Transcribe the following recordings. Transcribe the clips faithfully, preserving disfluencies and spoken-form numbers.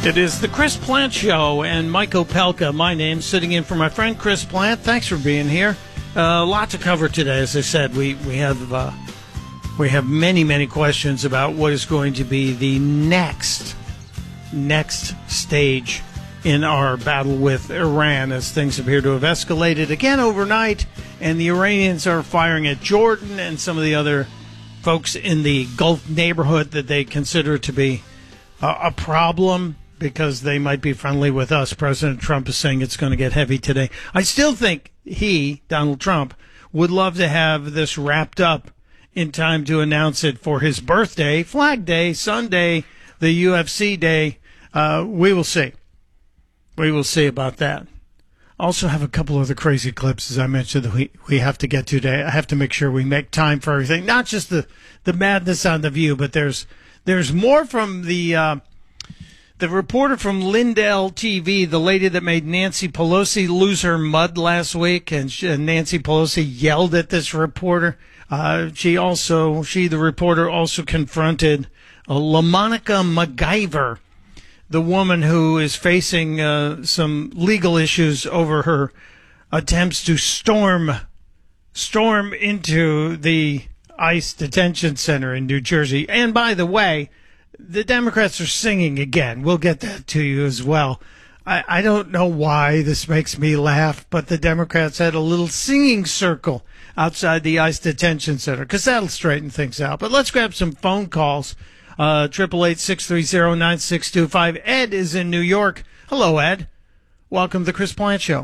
It is the Chris Plant Show, and Mike Opelka, my name, sitting in for my friend Chris Plant. Thanks for being here. A uh, lot to cover today. As I said, we we have uh, we have many many questions about what is going to be the next next stage in our battle with Iran, as things appear to have escalated again overnight, and the Iranians are firing at Jordan and some of the other folks in the Gulf neighborhood that they consider to be uh, a problem, because they might be friendly with us. President Trump is saying it's going to get heavy today. I still think he, Donald Trump, would love to have this wrapped up in time to announce it for his birthday, Flag Day, Sunday, the U F C day. Uh, we will see. We will see about that. Also have a couple other crazy clips, as I mentioned, that we, we have to get to today. I have to make sure we make time for everything. Not just the, the madness on The View, but there's there's more from the... Uh, The reporter from Lindell T V, the lady that made Nancy Pelosi lose her mud last week, and, she, and Nancy Pelosi yelled at this reporter. Uh, she also, she, the reporter, also confronted uh, LaMonica MacGyver, the woman who is facing uh, some legal issues over her attempts to storm, storm into the ICE detention center in New Jersey. And by the way, the Democrats are singing again. We'll get that to you as well. I, I don't know why this makes me laugh, but the Democrats had a little singing circle outside the ICE detention center, because that'll straighten things out. But let's grab some phone calls. Uh, triple eight six three zero nine six two five. Ed is in New York. Hello, Ed. Welcome to the Chris Plant Show.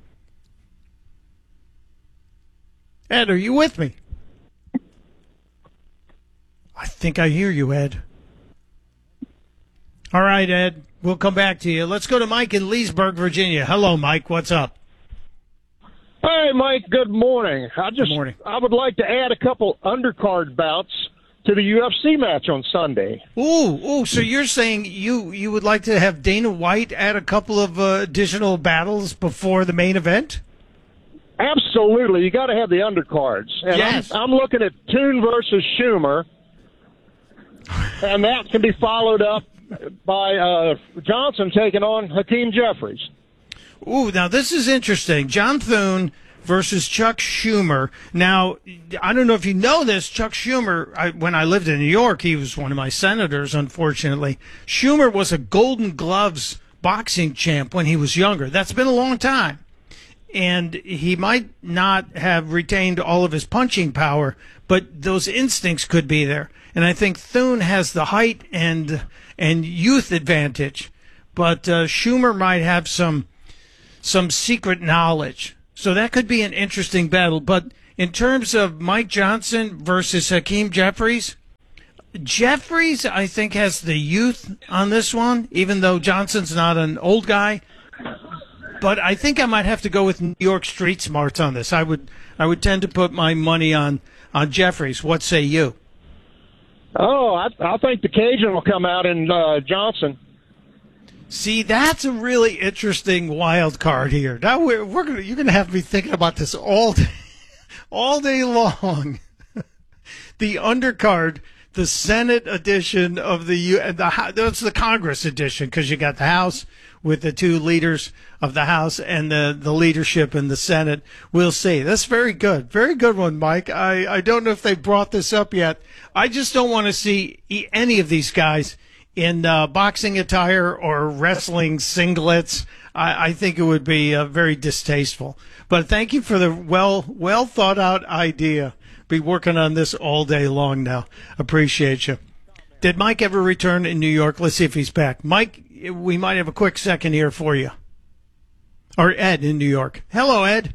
Ed, are you with me? I think I hear you, Ed. All right, Ed, we'll come back to you. Let's go to Mike in Leesburg, Virginia. Hello, Mike. What's up? Hey, Mike. Good morning. I just, Good morning. I would like to add a couple undercard bouts to the U F C match on Sunday. Ooh, ooh. So you're saying you, you would like to have Dana White add a couple of uh, additional battles before the main event? Absolutely. You got to have the undercards. And yes. I'm, I'm looking at Toon versus Schumer, and that can be followed up by uh, Johnson taking on Hakeem Jeffries. Ooh, now this is interesting. John Thune versus Chuck Schumer. Now, I don't know if you know this, Chuck Schumer, I, when I lived in New York, he was one of my senators, unfortunately. Schumer was a Golden Gloves boxing champ when he was younger. That's been a long time. And he might not have retained all of his punching power, but those instincts could be there. And I think Thune has the height and and youth advantage, but uh, Schumer might have some some secret knowledge. So that could be an interesting battle. But in terms of Mike Johnson versus Hakeem Jeffries, Jeffries, I think, has the youth on this one, even though Johnson's not an old guy. But I think I might have to go with New York street smarts on this. I would I would tend to put my money on, on Jeffries. What say you? Oh, I, I think the Cajun will come out in uh, Johnson. See, that's a really interesting wild card here. Now we're, we're gonna, you're going to have me thinking about this all day, all day long. The undercard, the Senate edition of the U, the that's the Congress edition, because you got the House with the two leaders of the House and the, the leadership in the Senate. We'll see. That's very good. Very good one, Mike. I, I don't know if they brought this up yet. I just don't want to see any of these guys in uh, boxing attire or wrestling singlets. I, I think it would be uh, very distasteful. But thank you for the well well thought out idea. Be working on this all day long now. Appreciate you. Did Mike ever return in New York? Let's see if he's back. Mike, we might have a quick second here for you. Or Ed in New York. Hello, Ed.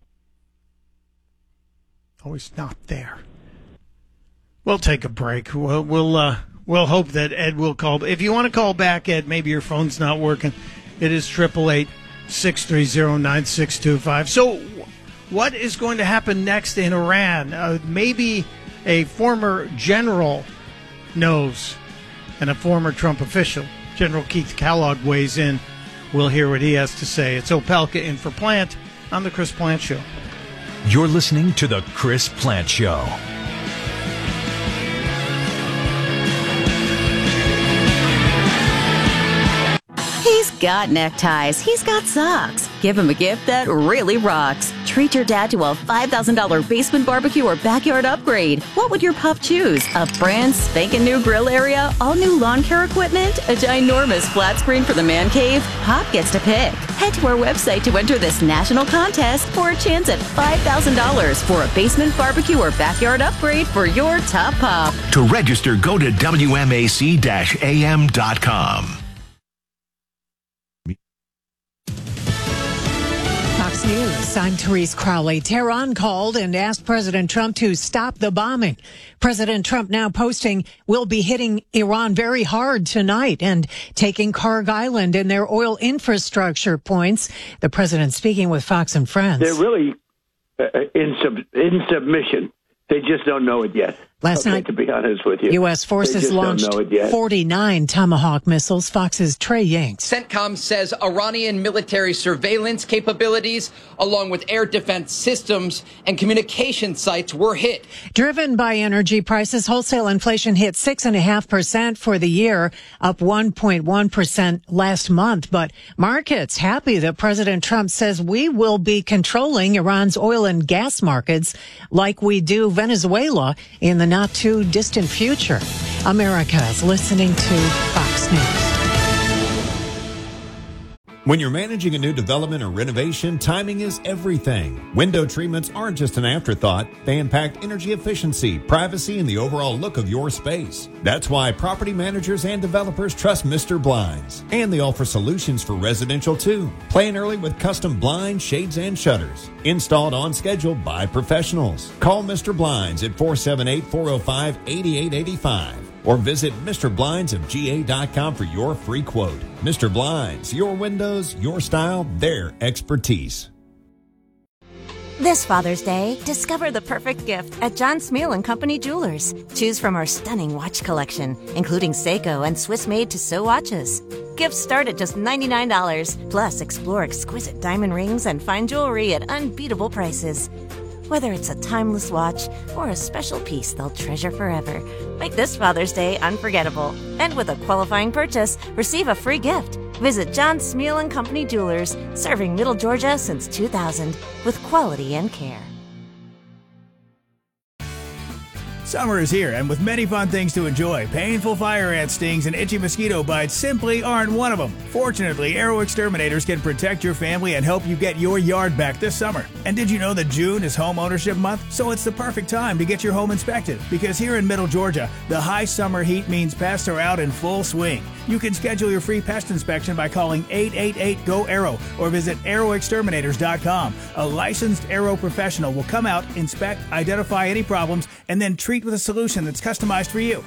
Oh, he's not there. We'll take a break. We'll we'll uh, we'll hope that Ed will call. If you want to call back, Ed, maybe your phone's not working. It is triple eight six three zero nine six two five. So, what is going to happen next in Iran? Uh, maybe a former general knows, and a former Trump official. General Keith Kellogg weighs in. We'll hear what he has to say. It's Opelka in for Plant on the Chris Plant Show. You're listening to the Chris Plant Show. got neckties. He's got socks. Give him a gift that really rocks. Treat your dad to a five thousand dollars basement barbecue or backyard upgrade. What would your pup choose? A brand spanking new grill area? All new lawn care equipment? A ginormous flat screen for the man cave? Pop gets to pick. Head to our website to enter this national contest for a chance at five thousand dollars for a basement barbecue or backyard upgrade for your top pop. To register, go to W M A C A M dot com. Fox News, I'm Therese Crowley. Tehran called and asked President Trump to stop the bombing. President Trump now posting, "We'll be hitting Iran very hard tonight," and taking Karg Island and their oil infrastructure points. The president speaking with Fox and Friends. They're really uh, in, sub- in submission. They just don't know it yet. Last okay, night, to be honest with you, U S forces launched forty-nine Tomahawk missiles. Fox's Trey Yanks. CENTCOM says Iranian military surveillance capabilities, along with air defense systems and communication sites, were hit. Driven by energy prices, wholesale inflation hit six point five percent for the year, up one point one percent last month. But markets happy that President Trump says we will be controlling Iran's oil and gas markets like we do Venezuela in the not too distant future. America is listening to Fox News. When you're managing a new development or renovation, timing is everything. Window treatments aren't just an afterthought. They impact energy efficiency, privacy, and the overall look of your space. That's why property managers and developers trust Mister Blinds. And they offer solutions for residential too. Plan early with custom blinds, shades, and shutters. Installed on schedule by professionals. Call Mister Blinds at four seven eight, four oh five, eight eight eight five. Or visit Mister Blinds of G A dot com for your free quote. Mister Blinds, your windows, your style, their expertise. This Father's Day, discover the perfect gift at John Smeal and Company Jewelers. Choose from our stunning watch collection, including Seiko and Swiss-made Tissot watches. Gifts start at just ninety-nine dollars. Plus, explore exquisite diamond rings and fine jewelry at unbeatable prices. Whether it's a timeless watch or a special piece they'll treasure forever, make this Father's Day unforgettable. And with a qualifying purchase, receive a free gift. Visit John Smeal and Company Jewelers, serving Middle Georgia since two thousand, with quality and care. Summer is here, and with many fun things to enjoy, painful fire ant stings and itchy mosquito bites simply aren't one of them. Fortunately, Arrow Exterminators can protect your family and help you get your yard back this summer. And did you know that June is Home Ownership Month? So it's the perfect time to get your home inspected, because here in Middle Georgia, the high summer heat means pests are out in full swing. You can schedule your free pest inspection by calling eight eight eight, G O, ARROW or visit arrow exterminators dot com. A licensed Arrow professional will come out, inspect, identify any problems, and then treat with a solution that's customized for you.